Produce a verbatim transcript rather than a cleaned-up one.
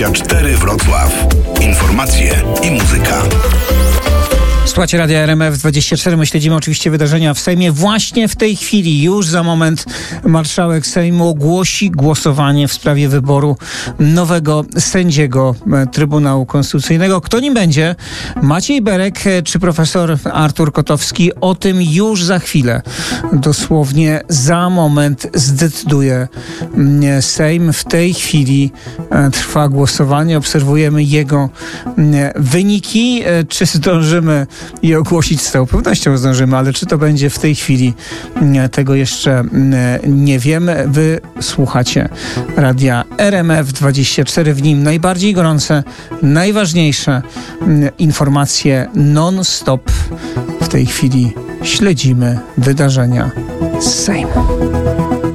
dwadzieścia cztery Wrocław. Informacje i muzyka. Słuchajcie Radia R M F dwadzieścia cztery. My śledzimy oczywiście wydarzenia w Sejmie. Właśnie w tej chwili, już za moment, marszałek Sejmu ogłosi głosowanie w sprawie wyboru nowego sędziego Trybunału Konstytucyjnego. Kto nim będzie? Maciej Berek czy profesor Artur Kotowski? O tym już za chwilę. Dosłownie za moment zdecyduje Sejm. W tej chwili trwa głosowanie. Obserwujemy jego wyniki. Czy zdążymy i ogłosić z całą pewnością zdążymy, ale czy to będzie w tej chwili, tego jeszcze nie wiem. Wy słuchacie Radia R M F dwadzieścia cztery, w nim najbardziej gorące, najważniejsze informacje non-stop. W tej chwili śledzimy wydarzenia z Sejmu.